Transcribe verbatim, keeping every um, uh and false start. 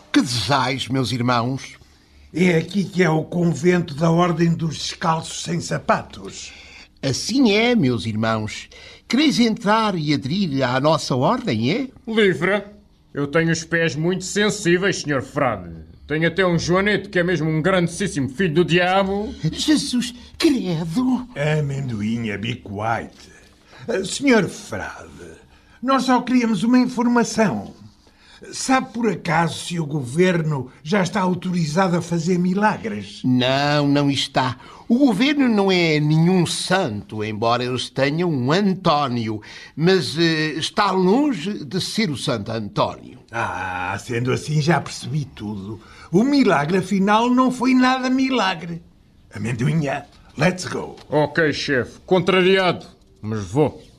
Que desejais, meus irmãos? É aqui que é o convento da Ordem dos Descalços Sem Sapatos. Assim é, meus irmãos. Quereis entrar e aderir à nossa ordem, é? Livre. Eu tenho os pés muito sensíveis, senhor frade. Tenho até um joanete que é mesmo um grandíssimo filho do diabo. Jesus, credo! Amendoinha, be quiet. senhor frade, nós só queríamos uma informação. Sabe por acaso se o governo já está autorizado a fazer milagres? Não, não está. O governo não é nenhum santo, embora eles tenham um António, mas uh, está longe de ser o Santo António. Ah, sendo assim já percebi tudo. O milagre, afinal, não foi nada milagre. Amendoinha, let's go. Ok, chefe. Contrariado, mas vou.